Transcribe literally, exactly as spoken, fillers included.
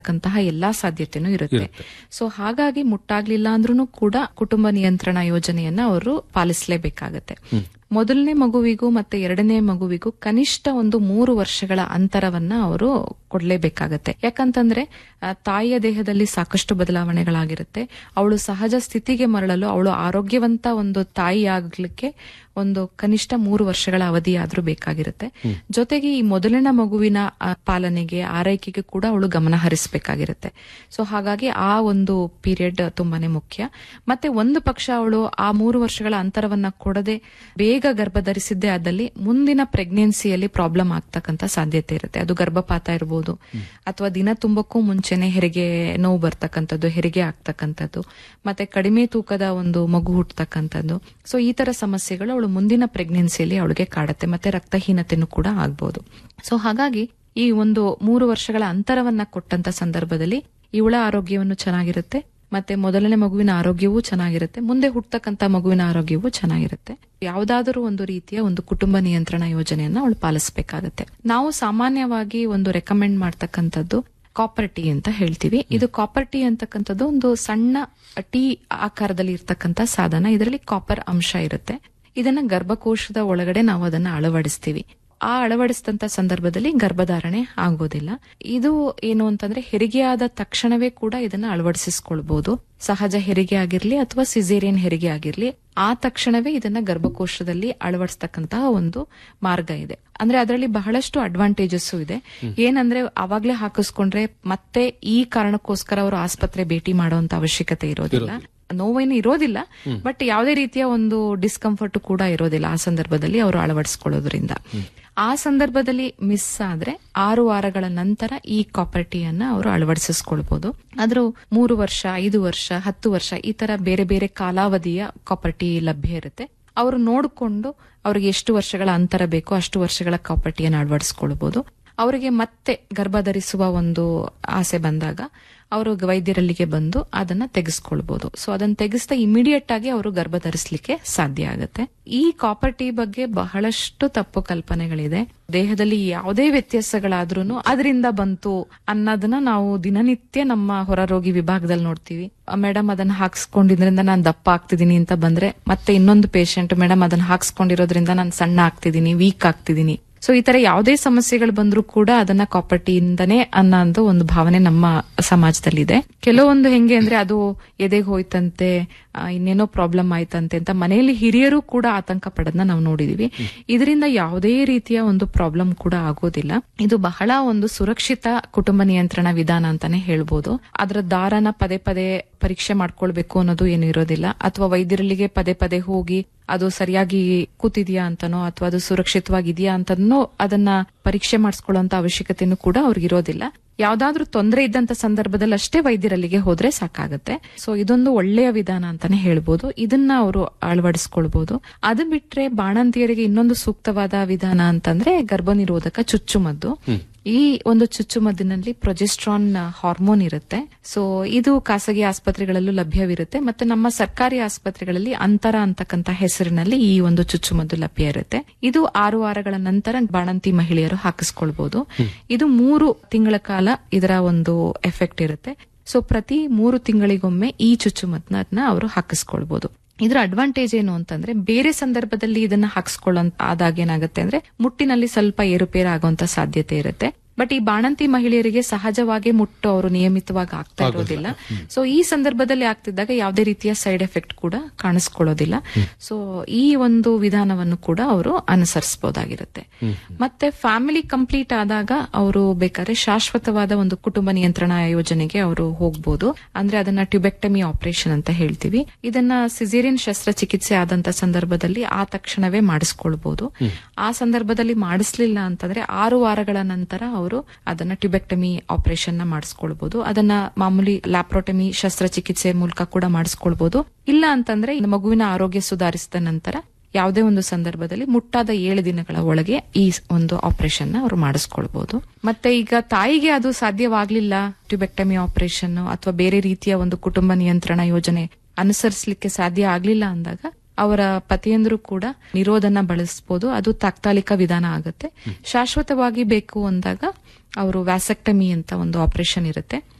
ಕಂತಹ ಎಲ್ಲಾ ಸಾಧ್ಯತೆನೂ ಇರುತ್ತೆ. ಸೊ ಹಾಗಾಗಿ ಮುಟ್ಟಾಗ್ಲಿಲ್ಲ ಅಂದ್ರೂ ಕೂಡ ಕುಟುಂಬ ನಿಯಂತ್ರಣ ಯೋಜನೆಯನ್ನ ಅವರು ಪಾಲಿಸಲೇಬೇಕಾಗತ್ತೆ. ಮೊದಲನೇ ಮಗುವಿಗೂ ಮತ್ತೆ ಎರಡನೇ ಮಗುವಿಗೂ ಕನಿಷ್ಠ ಒಂದು ಮೂರು ವರ್ಷಗಳ ಅಂತರವನ್ನ ಅವರು ಕೊಡ್ಲೇಬೇಕಾಗತ್ತೆ. ಯಾಕಂತಂದ್ರೆ ತಾಯಿಯ ದೇಹದಲ್ಲಿ ಸಾಕಷ್ಟು ಬದಲಾವಣೆಗಳಾಗಿರುತ್ತೆ. ಅವಳು ಸಹಜ ಸ್ಥಿತಿಗೆ ಮರಳಲು, ಅವಳು ಆರೋಗ್ಯವಂತ ಒಂದು ತಾಯಿ ಆಗ್ಲಿಕ್ಕೆ ಒಂದು ಕನಿಷ್ಠ ಮೂರು ವರ್ಷಗಳ ಅವಧಿ ಆದ್ರೂ ಬೇಕಾಗಿರುತ್ತೆ. ಜೊತೆಗೆ ಈ ಮೊದಲನೇ ಮಗುವಿನ ಪಾಲನೆಗೆ, ಆರೈಕೆಗೆ ಕೂಡ ಅವಳು ಗಮನ ಹರಿಸಬೇಕಾಗಿರುತ್ತೆ. ಸೊ ಹಾಗಾಗಿ ಆ ಒಂದು ಪೀರಿಯಡ್ ತುಂಬಾನೇ ಮುಖ್ಯ. ಮತ್ತೆ ಒಂದು ಪಕ್ಷ ಅವಳು ಆ ಮೂರು ವರ್ಷಗಳ ಅಂತರವನ್ನ ಕೊಡದೆ ಬೇಗ ಗರ್ಭ ಧರಿಸಿದ್ದೇ ಆದಲ್ಲಿ ಮುಂದಿನ ಪ್ರೆಗ್ನೆನ್ಸಿಯಲ್ಲಿ ಪ್ರಾಬ್ಲಮ್ ಆಗ್ತಕ್ಕಂತ ಸಾಧ್ಯತೆ ಇರುತ್ತೆ. ಅದು ಗರ್ಭಪಾತ ಇರಬಹುದು, ಅಥವಾ ದಿನ ತುಂಬಕ್ಕೂ ಮುಂಚೆನೆ ಹೆರಿಗೆ ನೋವು ಬರ್ತಕ್ಕಂಥದ್ದು, ಹೆರಿಗೆ ಆಗ್ತಕ್ಕಂಥದ್ದು, ಮತ್ತೆ ಕಡಿಮೆ ತೂಕದ ಒಂದು ಮಗು ಹುಟ್ಟತಕ್ಕಂಥದ್ದು. ಸೊ ಈ ತರ ಸಮಸ್ಯೆಗಳು ಅವಳು ಮುಂದಿನ ಪ್ರೆಗ್ನೆನ್ಸಿಯಲ್ಲಿ ಅವಳಿಗೆ ಕಾಡುತ್ತೆ. ಮತ್ತೆ ರಕ್ತಹೀನತೆನೂ ಕೂಡ ಆಗ್ಬಹುದು. ಸೊ ಹಾಗಾಗಿ ಈ ಒಂದು ಮೂರು ವರ್ಷಗಳ ಅಂತರವನ್ನ ಕೊಟ್ಟಂತ ಸಂದರ್ಭದಲ್ಲಿ ಇವಳ ಆರೋಗ್ಯವನ್ನು ಚೆನ್ನಾಗಿರುತ್ತೆ, ಮತ್ತೆ ಮೊದಲನೇ ಮಗುವಿನ ಆರೋಗ್ಯವೂ ಚೆನ್ನಾಗಿರುತ್ತೆ, ಮುಂದೆ ಹುಟ್ಟತಕ್ಕಂತ ಮಗುವಿನ ಆರೋಗ್ಯವೂ ಚೆನ್ನಾಗಿರುತ್ತೆ. ಯಾವುದಾದರೂ ಒಂದು ರೀತಿಯ ಒಂದು ಕುಟುಂಬ ನಿಯಂತ್ರಣ ಯೋಜನೆಯನ್ನ ಅವಳು ಪಾಲಿಸಬೇಕಾಗತ್ತೆ. ನಾವು ಸಾಮಾನ್ಯವಾಗಿ ಒಂದು ರೆಕಮೆಂಡ್ ಮಾಡ್ತಕ್ಕಂಥದ್ದು ಕಾಪರ್ ಟೀ ಅಂತ ಹೇಳ್ತೀವಿ. ಇದು ಕಾಪರ್ ಟೀ ಅಂತಕ್ಕಂಥದ್ದು ಒಂದು ಸಣ್ಣ ಟೀ ಆಕಾರದಲ್ಲಿ ಇರ್ತಕ್ಕಂಥ ಸಾಧನ. ಇದರಲ್ಲಿ ಕಾಪರ್ ಅಂಶ ಇರುತ್ತೆ. ಇದನ್ನ ಗರ್ಭಕೋಶದ ಒಳಗಡೆ ನಾವು ಅದನ್ನ ಅಳವಡಿಸ್ತೀವಿ. ಆ ಅಳವಡಿಸಿದಂತ ಸಂದರ್ಭದಲ್ಲಿ ಗರ್ಭಧಾರಣೆ ಆಗೋದಿಲ್ಲ. ಇದು ಏನು ಅಂತಂದ್ರೆ ಹೆರಿಗೆಯಾದ ತಕ್ಷಣವೇ ಕೂಡ ಇದನ್ನ ಅಳವಡಿಸಿಸ್ಕೊಳ್ಬಹುದು. ಸಹಜ ಹೆರಿಗೆ ಆಗಿರ್ಲಿ ಅಥವಾ ಸಿಸೇರಿಯನ್ ಹೆರಿಗೆ ಆಗಿರ್ಲಿ, ಆ ತಕ್ಷಣವೇ ಇದನ್ನ ಗರ್ಭಕೋಶದಲ್ಲಿ ಅಳವಡಿಸ್ತಕ್ಕಂತಹ ಒಂದು ಮಾರ್ಗ ಇದೆ. ಅಂದ್ರೆ ಅದರಲ್ಲಿ ಬಹಳಷ್ಟು ಅಡ್ವಾಂಟೇಜಸ್ ಇದೆ. ಏನಂದ್ರೆ ಅವಾಗ್ಲೇ ಹಾಕಿಸ್ಕೊಂಡ್ರೆ ಮತ್ತೆ ಈ ಕಾರಣಕ್ಕೋಸ್ಕರ ಅವರು ಆಸ್ಪತ್ರೆ ಭೇಟಿ ಮಾಡುವಂತ ಅವಶ್ಯಕತೆ ಇರೋದಿಲ್ಲ. ನೋವೇನು ಇರೋದಿಲ್ಲ, ಬಟ್ ಯಾವುದೇ ರೀತಿಯ ಒಂದು ಡಿಸ್ಕಂಫರ್ಟ್ ಕೂಡ ಇರೋದಿಲ್ಲ ಆ ಸಂದರ್ಭದಲ್ಲಿ ಅವರು ಅಳವಡಿಸ್ಕೊಳ್ಳೋದ್ರಿಂದ. ಆ ಸಂದರ್ಭದಲ್ಲಿ ಮಿಸ್ ಆದ್ರೆ ಆರು ವಾರಗಳ ನಂತರ ಈ ಕಾಪರ್ ಟೀಯನ್ನ ಅವರು ಅಳವಡಿಸಿಸ್ಕೊಳ್ಬಹುದು. ಆದ್ರೂ ಮೂರು ವರ್ಷ, ಐದು ವರ್ಷ, ಹತ್ತು ವರ್ಷ ಈ ತರ ಬೇರೆ ಬೇರೆ ಕಾಲಾವಧಿಯ ಕಾಪರ್ ಟೀ ಲಭ್ಯ ಇರುತ್ತೆ. ಅವರು ನೋಡಿಕೊಂಡು ಅವ್ರಿಗೆ ಎಷ್ಟು ವರ್ಷಗಳ ಅಂತರ ಬೇಕೋ ಅಷ್ಟು ವರ್ಷಗಳ ಕಾಪರ್ ಟೀಯನ್ನು ಅಳವಡಿಸ್ಕೊಳ್ಬಹುದು. ಅವರಿಗೆ ಮತ್ತೆ ಗರ್ಭ ಧರಿಸುವ ಒಂದು ಆಸೆ ಬಂದಾಗ ಅವರು ವೈದ್ಯರಲ್ಲಿಗೆ ಬಂದು ಅದನ್ನ ತೆಗೆಸ್ಕೊಳ್ಬಹುದು. ಸೊ ಅದನ್ನ ತೆಗೆಸ್ತಾ ಇಮಿಡಿಯೇಟ್ ಆಗಿ ಅವರು ಗರ್ಭ ಧರಿಸಲಿಕ್ಕೆ ಸಾಧ್ಯ ಆಗುತ್ತೆ. ಈ ಕಾಪರ್ ಟೀ ಬಗ್ಗೆ ಬಹಳಷ್ಟು ತಪ್ಪು ಕಲ್ಪನೆಗಳಿದೆ. ದೇಹದಲ್ಲಿ ಯಾವುದೇ ವ್ಯತ್ಯಾಸಗಳಾದ್ರೂ ಅದರಿಂದ ಬಂತು ಅನ್ನೋದನ್ನ ನಾವು ದಿನನಿತ್ಯ ನಮ್ಮ ಹೊರರೋಗಿ ವಿಭಾಗದಲ್ಲಿ ನೋಡ್ತೀವಿ. ಮೇಡಮ್ ಅದನ್ನ ಹಾಕ್ಸ್ಕೊಂಡಿದ್ರಿಂದ ನಾನು ದಪ್ಪ ಆಗ್ತಿದ್ದೀನಿ ಅಂತ ಬಂದ್ರೆ ಮತ್ತೆ ಇನ್ನೊಂದು ಪೇಷಂಟ್, ಮೇಡಮ್ ಅದನ್ನ ಹಾಕ್ಸ್ಕೊಂಡಿರೋದ್ರಿಂದ ನಾನು ಸಣ್ಣ ಆಗ್ತಿದ್ದೀನಿ, ವೀಕ್ ಆಗ್ತಿದ್ದೀನಿ. ಸೊ ಈ ತರ ಯಾವುದೇ ಸಮಸ್ಯೆಗಳು ಬಂದ್ರೂ ಕೂಡ ಅದನ್ನ ಕಾಪರ್ ಟೀ ಇಂದನೇ ಅನ್ನೋ ಒಂದು ಭಾವನೆ ನಮ್ಮ ಸಮಾಜದಲ್ಲಿದೆ. ಕೆಲವೊಂದು ಹೆಂಗೆ ಅಂದ್ರೆ ಅದು ಎದೆಗೆ ಹೋಯ್ತಂತೆ, ಇನ್ನೇನೋ ಪ್ರಾಬ್ಲಮ್ ಆಯ್ತಂತೆ ಅಂತ ಮನೆಯಲ್ಲಿ ಹಿರಿಯರು ಕೂಡ ಆತಂಕ ಪಡೋದನ್ನ ನಾವು ನೋಡಿದೀವಿ. ಇದರಿಂದ ಯಾವುದೇ ರೀತಿಯ ಒಂದು ಪ್ರಾಬ್ಲಮ್ ಕೂಡ ಆಗೋದಿಲ್ಲ. ಇದು ಬಹಳ ಒಂದು ಸುರಕ್ಷಿತ ಕುಟುಂಬ ನಿಯಂತ್ರಣ ವಿಧಾನ ಅಂತಾನೆ ಹೇಳ್ಬೋದು. ಅದರ ದಾರನ ಪದೇ ಪದೇ ಪರೀಕ್ಷೆ ಮಾಡ್ಕೊಳ್ಬೇಕು ಅನ್ನೋದು ಏನು ಇರೋದಿಲ್ಲ, ಅಥವಾ ವೈದ್ಯರಲ್ಲಿಗೆ ಪದೇ ಪದೇ ಹೋಗಿ ಅದು ಸರಿಯಾಗಿ ಕೂತಿದ್ಯಾ ಅಂತನೋ ಅಥವಾ ಅದು ಸುರಕ್ಷಿತವಾಗಿದೆಯಾ ಅಂತನೋ ಅದನ್ನ ಪರೀಕ್ಷೆ ಮಾಡಿಸ್ಕೊಳ್ಳುವಂತ ಅವಶ್ಯಕತೆನೂ ಕೂಡ ಅವ್ರಿಗೆ ಇರೋದಿಲ್ಲ. ಯಾವ್ದಾದ್ರೂ ತೊಂದರೆ ಇದ್ದಂತ ಸಂದರ್ಭದಲ್ಲಿ ಅಷ್ಟೇ ವೈದ್ಯರಲ್ಲಿಗೆ ಹೋದ್ರೆ ಸಾಕಾಗತ್ತೆ. ಸೊ ಇದೊಂದು ಒಳ್ಳೆಯ ವಿಧಾನ ಅಂತಾನೆ ಹೇಳ್ಬೋದು. ಇದನ್ನ ಅವರು ಅಳವಡಿಸ್ಕೊಳ್ಬಹುದು. ಅದು ಬಿಟ್ರೆ ಬಾಣಂತಿಯರಿಗೆ ಇನ್ನೊಂದು ಸೂಕ್ತವಾದ ವಿಧಾನ ಅಂತಂದ್ರೆ ಗರ್ಭನಿರೋಧಕ ಚುಚ್ಚುಮದ್ದು. ಈ ಒಂದು ಚುಚ್ಚುಮದ್ದಿನಲ್ಲಿ ಪ್ರೊಜೆಸ್ಟ್ರಾನ್ ಹಾರ್ಮೋನ್ ಇರುತ್ತೆ. ಸೊ ಇದು ಖಾಸಗಿ ಆಸ್ಪತ್ರೆಗಳಲ್ಲೂ ಲಭ್ಯವಿರುತ್ತೆ, ಮತ್ತೆ ನಮ್ಮ ಸರ್ಕಾರಿ ಆಸ್ಪತ್ರೆಗಳಲ್ಲಿ ಅಂತರ ಅಂತಕ್ಕಂತ ಹೆಸರಿನಲ್ಲಿ ಈ ಒಂದು ಚುಚ್ಚುಮದ್ದು ಲಭ್ಯ ಇರುತ್ತೆ. ಇದು ಆರು ವಾರಗಳ ನಂತರ ಬಾಣಂತಿ ಮಹಿಳೆಯರು ಹಾಕಿಸ್ಕೊಳ್ಬಹುದು. ಇದು ಮೂರು ತಿಂಗಳ ಕಾಲ ಇದರ ಒಂದು ಎಫೆಕ್ಟ್ ಇರುತ್ತೆ. ಸೊ ಪ್ರತಿ ಮೂರು ತಿಂಗಳಿಗೊಮ್ಮೆ ಈ ಚುಚ್ಚುಮದ್ದನ್ನ ಅವರು ಹಾಕಿಸ್ಕೊಳ್ಬಹುದು. ಇದ್ರ ಅಡ್ವಾಂಟೇಜ್ ಏನು ಅಂತಂದ್ರೆ ಬೇರೆ ಸಂದರ್ಭದಲ್ಲಿ ಇದನ್ನ ಹಾಕ್ಸ್ಕೊಳ್ಳೋ ಆದಾಗ ಏನಾಗುತ್ತೆ ಅಂದ್ರೆ ಮುಟ್ಟಿನಲ್ಲಿ ಸ್ವಲ್ಪ ಏರುಪೇರು ಆಗುವಂತ ಸಾಧ್ಯತೆ ಇರುತ್ತೆ. ಬಟ್ ಈ ಬಾಣಂತಿ ಮಹಿಳೆಯರಿಗೆ ಸಹಜವಾಗಿ ಮುಟ್ಟು ಅವರು ನಿಯಮಿತವಾಗಿ ಆಗ್ತಾ ಇರೋದಿಲ್ಲ. ಸೊ ಈ ಸಂದರ್ಭದಲ್ಲಿ ಆಗ್ತಿದ್ದಾಗ ಯಾವುದೇ ರೀತಿಯ ಸೈಡ್ ಎಫೆಕ್ಟ್ ಕೂಡ ಕಾಣಿಸ್ಕೊಳ್ಳೋದಿಲ್ಲ. ಸೊ ಈ ಒಂದು ವಿಧಾನವನ್ನು ಕೂಡ ಅವರು ಅನುಸರಿಸಬಹುದಾಗಿರುತ್ತೆ. ಮತ್ತೆ ಫ್ಯಾಮಿಲಿ ಕಂಪ್ಲೀಟ್ ಆದಾಗ ಅವರು ಬೇಕಾದ್ರೆ ಶಾಶ್ವತವಾದ ಒಂದು ಕುಟುಂಬ ನಿಯಂತ್ರಣ ಯೋಜನೆಗೆ ಅವರು ಹೋಗ್ಬೋದು. ಅಂದ್ರೆ ಅದನ್ನ ಟ್ಯೂಬೆಕ್ಟಮಿ ಆಪರೇಷನ್ ಅಂತ ಹೇಳ್ತೀವಿ. ಇದನ್ನ ಸಿಸೇರಿಯನ್ ಶಸ್ತ್ರಚಿಕಿತ್ಸೆ ಆದಂತ ಸಂದರ್ಭದಲ್ಲಿ ಆ ತಕ್ಷಣವೇ ಮಾಡಿಸ್ಕೊಳ್ಬಹುದು. ಆ ಸಂದರ್ಭದಲ್ಲಿ ಮಾಡಿಸ್ಲಿಲ್ಲ ಅಂತಂದ್ರೆ ಆರು ವಾರಗಳ ನಂತರ ಅವರು ಅದನ್ನ ಟ್ಯೂಬೆಕ್ಟಮಿ ಆಪರೇಷನ್ ನ ಮಾಡಿಸ್ಕೊಳ್ಬಹುದು. ಅದನ್ನ ಮಾಮೂಲಿ ಲ್ಯಾಪ್ರೋಟಮಿ ಶಸ್ತ್ರಚಿಕಿತ್ಸೆ ಮೂಲಕ ಕೂಡ ಮಾಡಿಸ್ಕೊಳ್ಬಹುದು. ಇಲ್ಲ ಅಂತಂದ್ರೆ ಮಗುವಿನ ಆರೋಗ್ಯ ಸುಧಾರಿಸಿದ ನಂತರ ಯಾವುದೇ ಒಂದು ಸಂದರ್ಭದಲ್ಲಿ ಮುಟ್ಟಾದ ಏಳು ದಿನಗಳ ಒಳಗೆ ಈ ಒಂದು ಆಪರೇಷನ್ ನ ಅವರು ಮಾಡಿಸ್ಕೊಳ್ಬಹುದು. ಮತ್ತೆ ಈಗ ತಾಯಿಗೆ ಅದು ಸಾಧ್ಯವಾಗ್ಲಿಲ್ಲ, ಟ್ಯೂಬೆಕ್ಟಮಿ ಆಪರೇಷನ್ ಅಥವಾ ಬೇರೆ ರೀತಿಯ ಒಂದು ಕುಟುಂಬ ನಿಯಂತ್ರಣ ಯೋಜನೆ ಅನುಸರಿಸಲಿಕ್ಕೆ ಸಾಧ್ಯ ಆಗ್ಲಿಲ್ಲ ಅಂದಾಗ ಅವರ ಪತಿಯಂದ್ರು ಕೂಡ ನಿರೋಧನ ಬಳಸಬಹುದು. ಅದು ತಾತ್ಕಾಲಿಕ ವಿಧಾನ ಆಗುತ್ತೆ. ಶಾಶ್ವತವಾಗಿ ಬೇಕು ಅಂದಾಗ ಅವರು ವ್ಯಾಸೆಕ್ಟಮಿ ಅಂತ ಒಂದು ಆಪರೇಷನ್ ಇರುತ್ತೆ.